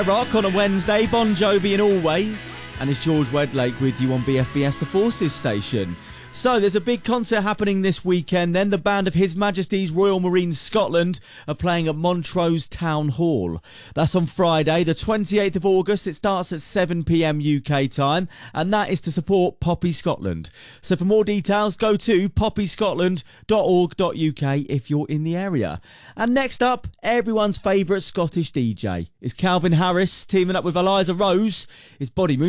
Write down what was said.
Rock on a Wednesday, Bon Jovi and Always, and it's George Wedlake with you on BFBS The Forces station. So there's a big concert happening this weekend then. The band of His Majesty's Royal Marines Scotland are playing at Montrose Town Hall. That's on Friday the 28th of August. It starts at 7 p.m. UK time, and that is to support Poppy Scotland. So for more details, go to poppyscotland.org.uk if you're in the area. And next up, everyone's favourite Scottish DJ is Calvin Harris teaming up with Eliza Rose. It's Body Move.